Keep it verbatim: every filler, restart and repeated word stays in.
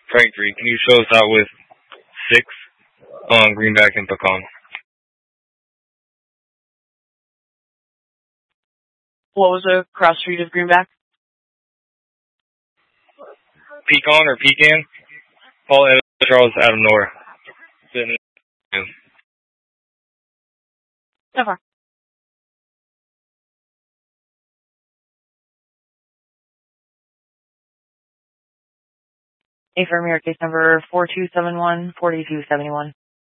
Frank three. Can you show us out with six on Greenback and Pecan? What was the cross street of Greenback? Pecan or Pecan? Paul Evans, Charles Adam Nora. So far. Affirm your case number four two seven one, four two seven one.